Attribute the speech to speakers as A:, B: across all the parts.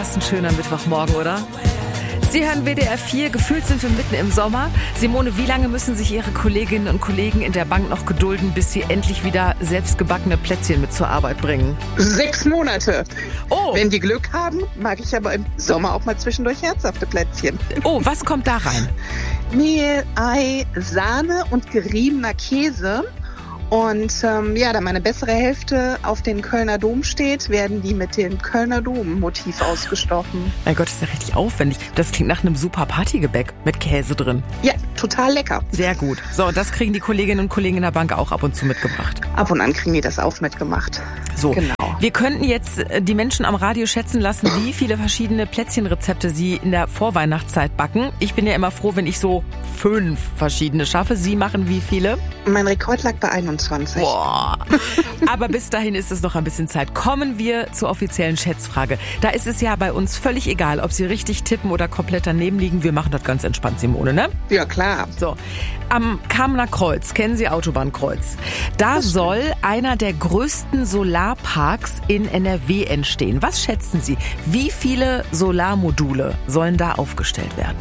A: Das ist ein schöner Mittwochmorgen, oder? Sie hören WDR 4, gefühlt sind wir mitten im Sommer. Simone, wie lange müssen sich Ihre Kolleginnen und Kollegen in der Bank noch gedulden, bis Sie endlich wieder selbstgebackene Plätzchen mit zur Arbeit bringen?
B: 6 Monate.
A: Oh.
B: Wenn die Glück haben, mag ich aber im Sommer auch mal zwischendurch herzhafte Plätzchen.
A: Oh, was kommt da rein?
B: Mehl, Ei, Sahne und geriebener Käse. Und da meine bessere Hälfte auf den Kölner Dom steht, werden die mit dem Kölner Dom-Motiv ausgestochen.
A: Mein Gott, ist ja richtig aufwendig. Das klingt nach einem super Partygebäck mit Käse drin.
B: Ja, total lecker.
A: Sehr gut. So, und das kriegen die Kolleginnen und Kollegen in der Bank auch ab und zu mitgebracht.
B: Ab und an kriegen die das auch mitgemacht.
A: So,
B: Genau.
A: Wir könnten jetzt die Menschen am Radio schätzen lassen, wie viele verschiedene Plätzchenrezepte sie in der Vorweihnachtszeit backen. Ich bin ja immer froh, wenn ich so 5 verschiedene schaffe. Sie machen wie viele?
B: Mein Rekord lag bei 21.
A: Boah. Aber bis dahin ist es noch ein bisschen Zeit. Kommen wir zur offiziellen Schätzfrage. Da ist es ja bei uns völlig egal, ob Sie richtig tippen oder komplett daneben liegen. Wir machen das ganz entspannt, Simone, ne?
B: Ja, klar.
A: So, am Kamener Kreuz, kennen Sie Autobahnkreuz? Da soll einer der größten Solarparks in NRW entstehen. Was schätzen Sie? Wie viele Solarmodule sollen da aufgestellt werden?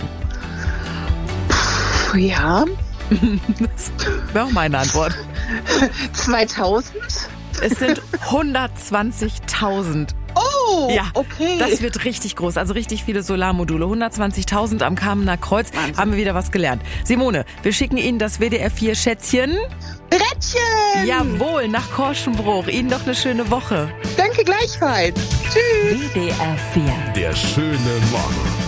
B: Ja.
A: Das wäre auch meine Antwort.
B: 2000?
A: Es sind 120.000.
B: Oh,
A: Ja,
B: okay.
A: Das wird richtig groß, also richtig viele Solarmodule. 120.000 am Kamener Kreuz.
B: Wahnsinn.
A: Haben wir wieder was gelernt. Simone, wir schicken Ihnen das WDR 4 Schätzchen.
B: Brettchen!
A: Jawohl, nach Korschenbruch. Ihnen noch eine schöne Woche.
B: Danke gleichfalls. Tschüss.
A: WDR 4.
C: Der schöne Morgen.